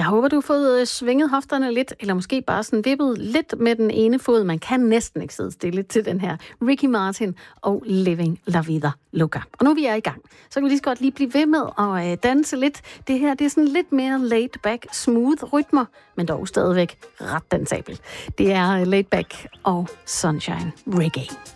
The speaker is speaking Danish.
Jeg håber, du har fået svinget hofterne lidt, eller måske bare sådan vippet lidt med den ene fod. Man kan næsten ikke sidde stille til den her Ricky Martin og Living La Vida Loca. Og nu vi er i gang, så kan vi lige så godt lige blive ved med at danse lidt. Det her, det er sådan lidt mere laid back, smooth rytmer, men dog stadigvæk ret dansabelt. Det er laid back og sunshine reggae.